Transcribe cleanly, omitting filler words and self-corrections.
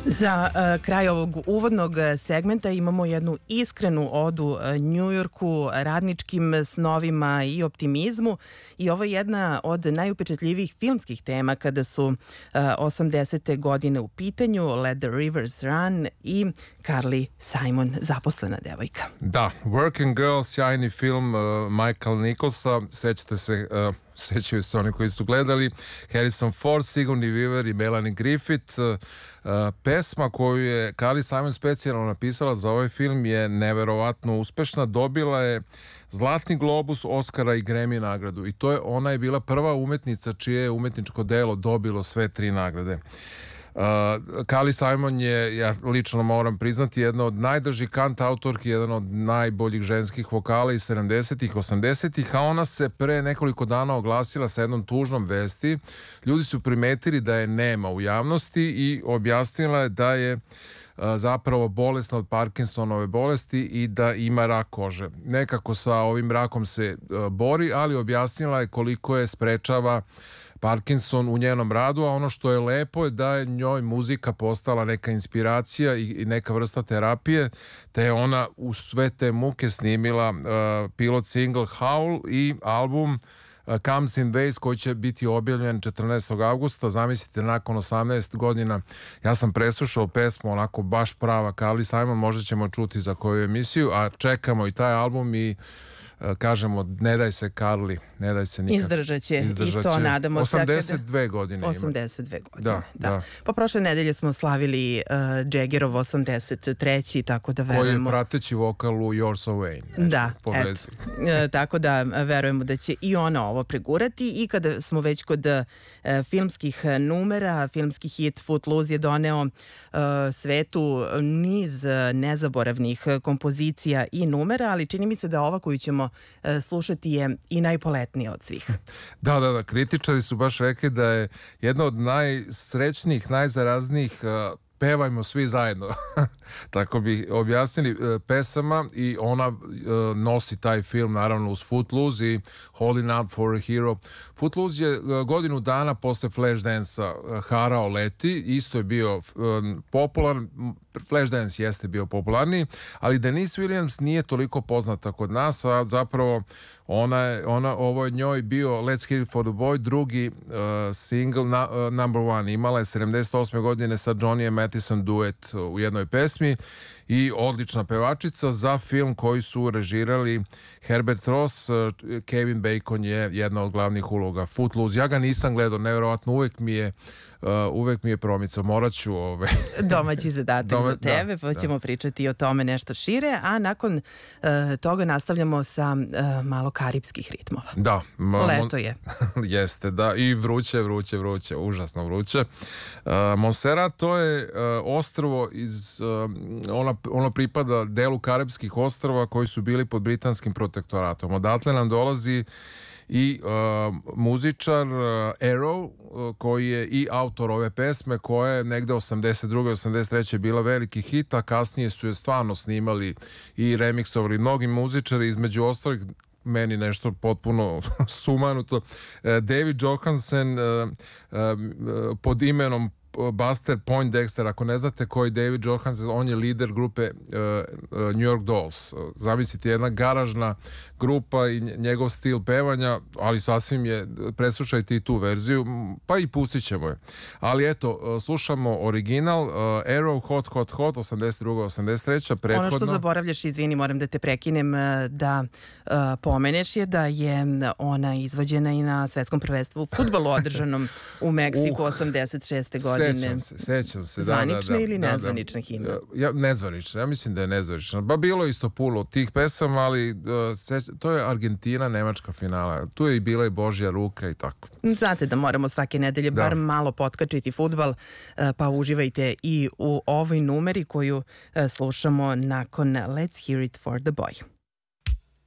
Za kraj ovog uvodnog segmenta imamo jednu iskrenu odu Njujorku, radničkim snovima i optimizmu, i ovo je jedna od najupečatljivijih filmskih tema kada su 80. godine u pitanju, Let the Rivers Run i Carly Simon, zaposlena devojka. Da, Working Girl, sjajni film Michael Nicholsa, sećaju se oni koji su gledali, Harrison Ford, Sigourney Weaver i Melanie Griffith. Pesma koju je Carly Simon specijalno napisala za ovaj film je neverovatno uspešna, dobila je Zlatni globus, Oscara i Grammy nagradu, i ona je bila prva umetnica čije je umetničko delo dobilo sve 3 nagrade. Carly Simon je, ja lično moram priznati, jedna od najdržih kantautorki, jedan od najboljih ženskih vokala iz 70-ih, 80-ih, a ona se pre nekoliko dana oglasila sa jednom tužnom vesti. Ljudi su primetili da je nema u javnosti i objasnila je da je zapravo bolesna od Parkinsonove bolesti i da ima rak kože. Nekako sa ovim rakom se bori, ali objasnila je koliko je sprečava Parkinson u njenom radu, a ono što je lepo je da je njoj muzika postala neka inspiracija i neka vrsta terapije, te je ona u sve te muke snimila pilot single Howl i album Comes in Waves koji će biti objavljen 14. augusta. Zamislite, nakon 18 godina ja sam preslušao pesmu, onako baš prava Carly Simon, možda ćemo čuti za koju emisiju, a čekamo i taj album i kažemo, ne daj se Carly, ne daj se nikad. Izdržat će. I to nadamo se. 82 godine ima. 82 godine, da. Pa prošle nedelje smo slavili Jaggerov 83. tako da verujemo. Koji je prateći vokal u You're So Vain. Da, eto. Tako da verujemo da će i ona ovo pregurati, i kada smo već kod filmskih numera, filmski hit Footloose je doneo svetu niz nezaboravnih kompozicija i numera, ali čini mi se da ova koju ćemo slušati je i najpoletnija od svih. Da, kritičari su baš rekli da je jedna od najsrećnijih, najzaraznijih pevajmo svi zajedno. Tako bi objasnili pesama, i ona nosi taj film naravno uz Footloose i Holding Out for a Hero. Footloose je godinu dana posle Flashdance-a harao leti, isto je bio popularan, Flashdance jeste bio popularniji, ali Denise Williams nije toliko poznata kod nas, a zapravo ovo je njoj bio Let's Hear It for the Boy, drugi single, number one. Imala je 78. godine sa Johnnyem Mathison duet u jednoj pesmi i odlična pevačica za film koji su režirali Herbert Ross. Kevin Bacon je jedna od glavnih uloga. Footloose, ja ga nisam gledao, nevjerovatno, uvek mi je promicao, morat ću domaći zadatak za tebe, pa ćemo pričati o tome nešto šire, a nakon toga nastavljamo sa malo karipskih ritmova. Da. Leto je. Jeste, da, i vruće, užasno vruće. Montserrat, to je ostrvo ono pripada delu Karipskih ostrva koji su bili pod britanskim protektoratom. Odatle nam dolazi i muzičar Arrow, koji je i autor ove pesme, koja je negde 82. 83. bila veliki hit, a kasnije su je stvarno snimali i remiksovali mnogi muzičari, između ostalih meni nešto potpuno sumanuto, David Johansen pod imenom Buster Poindexter. Ako ne znate ko je David Johansen, on je lider grupe New York Dolls. Zamislite, jedna garažna grupa i njegov stil pevanja, ali sasvim je, preslušajte i tu verziju, pa i pustit ćemo je. Ali eto, slušamo original Arrow, Hot, Hot, Hot, 82. 83. prethodno. Ono što zaboravljaš, izvini, moram da te prekinem, da pomeneš je da je ona izvođena i na svetskom prvenstvu u fudbalu održanom u Meksiku 86. godine. Sećam se. Zvanična ili nezvanična himna? Nezvanična, ja mislim da je nezvanična. Bilo je isto puno tih pesama, ali to je Argentina, Nemačka finala. Tu je i bila i Božja ruka i tako. Znate da moramo svake nedelje bar malo potkačiti fudbal, pa uživajte i u ovoj numeri koju slušamo nakon Let's Hear It for the Boy.